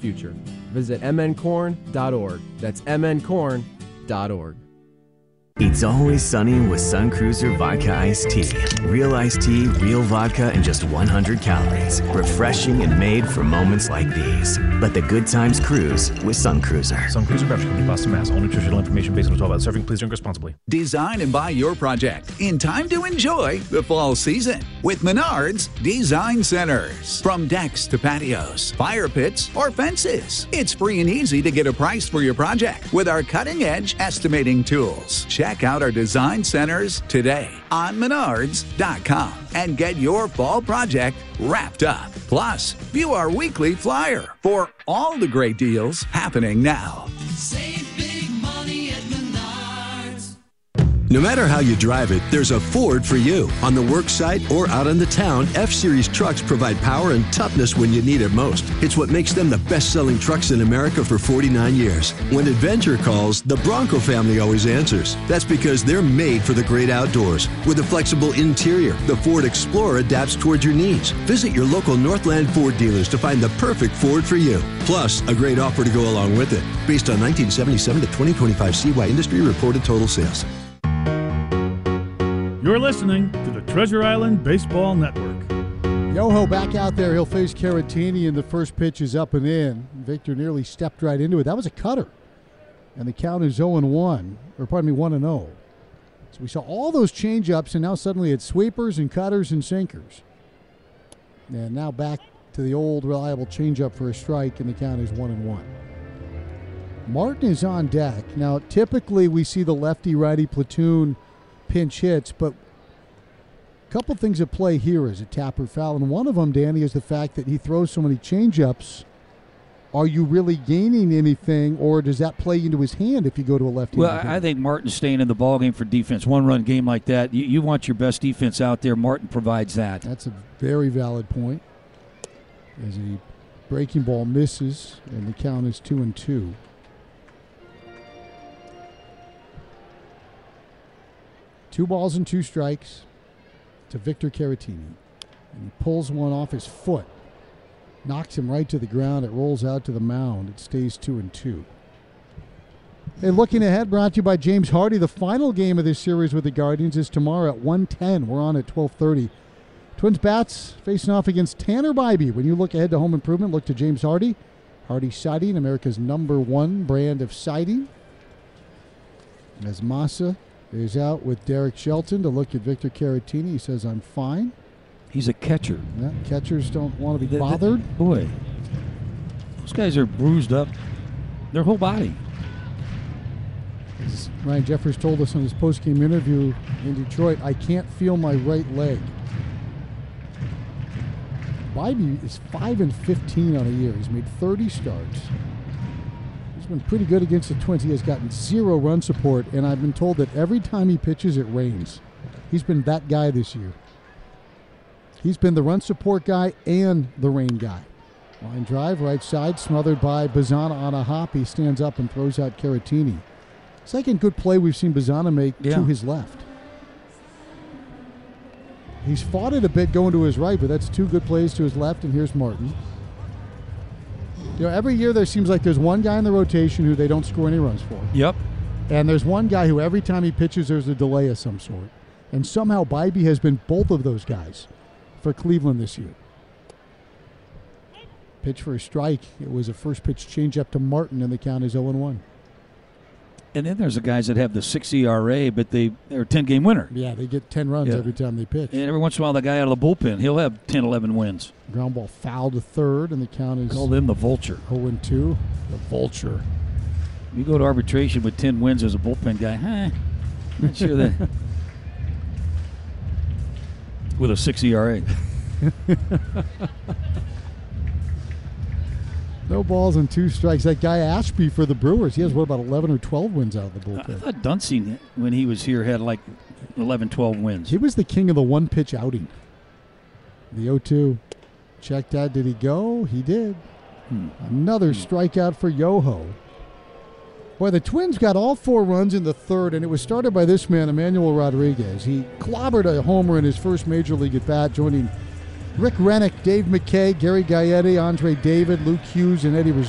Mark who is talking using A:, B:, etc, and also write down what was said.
A: future. Visit mncorn.org. That's mncorn.org.
B: It's always sunny with Sun Cruiser Vodka Iced Tea. Real iced tea, real vodka, and just 100 calories. Refreshing and made for moments like these. Let the good times cruise with Sun Cruiser.
C: Sun Cruiser Beverage Company, Boston, Mass. All nutritional information based on 12 hours serving. Please drink responsibly.
D: Design and buy your project in time to enjoy the fall season with Menards Design Centers. From decks to patios, fire pits, or fences, it's free and easy to get a price for your project with our cutting-edge estimating tools. Check out our design centers today on Menards.com and get your fall project wrapped up. Plus, view our weekly flyer for all the great deals happening now.
E: Save big money at Menards.
F: No matter how you drive it, there's a Ford for you. On the work site or out on the town, F-Series trucks provide power and toughness when you need it most. It's what makes them the best-selling trucks in America for 49 years. When adventure calls, the Bronco family always answers. That's because they're made for the great outdoors. With a flexible interior, the Ford Explorer adapts towards your needs. Visit your local Northland Ford dealers to find the perfect Ford for you. Plus, a great offer to go along with it. Based on 1977 to 2025 CY industry reported total sales.
G: You're listening to the Treasure Island Baseball Network.
H: Yoho back out there. He'll face Caratini, and the first pitch is up and in. Victor nearly stepped right into it. That was a cutter. And the count is 0-1, or pardon me, 1-0. So we saw all those change-ups, and now suddenly it's sweepers and cutters and sinkers. And now back to the old reliable change-up for a strike, and the count is 1-1. Martin is on deck. Now, typically we see the lefty-righty platoon pinch hits, but a couple things at play here as a tapper foul, and one of them, Danny, is the fact that he throws so many changeups. Are you really gaining anything, or does that play into his hand if you go to a lefty?
I: Well, I think Martin's staying in the ballgame for defense. One-run game like that, you want your best defense out there. Martin provides that.
H: That's a very valid point. As a breaking ball misses, and the count is 2-2. Two balls and two strikes to Victor Caratini. And he pulls one off his foot. Knocks him right to the ground. It rolls out to the mound. It stays 2-2. Hey, looking ahead, brought to you by James Hardy. The final game of this series with the Guardians is tomorrow at 1:10. We're on at 12:30. Twins bats facing off against Tanner Bybee. When you look ahead to home improvement, look to James Hardy. Hardy Siding, America's #1 brand of siding. As Massa is out with Derek Shelton to look at Victor Caratini. He says, I'm fine.
I: He's a catcher.
H: Yeah, catchers don't want to be bothered.
I: Boy, those guys are bruised up their whole body.
H: As Ryan Jeffers told us on his postgame interview in Detroit, I can't feel my right leg. Bybee is 5-15 on a year. He's made 30 starts. He's been pretty good against the Twins. He has gotten 0 run support, and I've been told that every time he pitches, it rains. He's been that guy this year. He's been the run support guy and the rain guy. Line drive, right side, smothered by Bazana on a hop. He stands up and throws out Caratini. Second good play we've seen Bazana make to his left. He's fought it a bit going to his right, but that's 2 good plays to his left, and here's Martin. You know, every year there seems like there's one guy in the rotation who they don't score any runs for.
I: Yep.
H: And there's one guy who every time he pitches there's a delay of some sort. And somehow Bybee has been both of those guys for Cleveland this year. Pitch for a strike. It was a first pitch changeup to Martin, and the count is 0-1.
I: And then there's the guys that have the 6 ERA, but they're a 10-game winner.
H: Yeah, they get 10 runs every time they pitch.
I: And every once in a while, the guy out of the bullpen, he'll have 10, 11 wins.
H: Ground ball foul to third, and the count is...
I: Call them the Vulture.
H: 0-2. The Vulture.
I: You go to arbitration with 10 wins as a bullpen guy, not sure that... With a 6 ERA.
H: No balls and 2 strikes. That guy Ashby for the Brewers, he has, what, about 11 or 12 wins out of the bullpen?
I: I thought Dunsing, when he was here, had like 11, 12 wins.
H: He was the king of the one-pitch outing. The 0-2. Checked out. Did he go? He did. Another strikeout for Yoho. Boy, the Twins got all 4 runs in the third, and it was started by this man, Emmanuel Rodriguez. He clobbered a homer in his first Major League at-bat, joining Rick Rennick, Dave McKay, Gary Gaetti, Andre David, Luke Hughes, and Eddie Rosario.